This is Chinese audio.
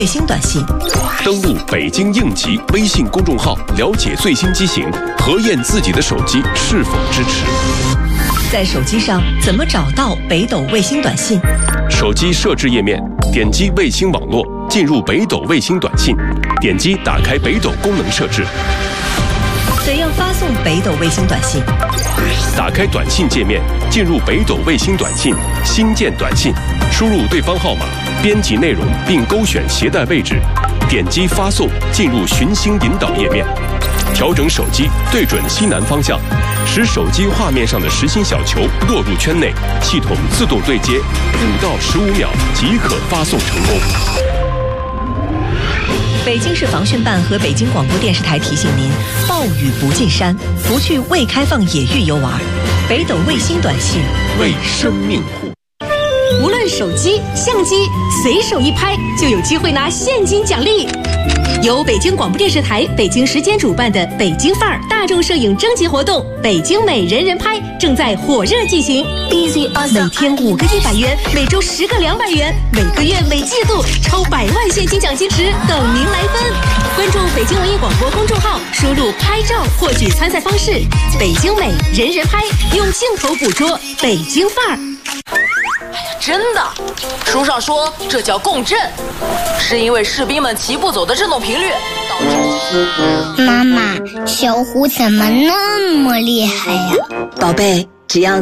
卫星短信。 登录北京应急微信公众号，了解最新机型，核验自己的手机是否支持。 在手机上怎么找到北斗卫星短信？ 手机设置页面，点击卫星网络，进入北斗卫星短信，点击打开北斗功能设置。 怎样发送北斗卫星短信？ 打开短信界面，进入北斗卫星短信，新建短信，输入对方号码，编辑内容并勾选携带位置，点击发送，进入寻星引导页面，调整手机对准西南方向，使手机画面上的实心小球落入圈内，系统自动对接，5到15秒即可发送成功。 北京市防汛办和北京广播电视台提醒您：暴雨不进山，不去未开放野域游玩。北斗卫星短信为生命护。 无论手机、相机，随手一拍就有机会拿现金奖励。由北京广播电视台、北京时间主办的“北京范儿”大众摄影征集活动“北京美人人拍”正在火热进行。每天5个100元，每周10个200元，每个月、每季度超100万现金奖金池等您来分。关注北京文艺广播公众号，输入拍照获取参赛方式。北京美人人拍，用镜头捕捉北京范儿。 真的，书上说这叫共振，是因为士兵们齐步走的振动频率导致。 妈妈，小虎怎么那么厉害呀？ 宝贝，只要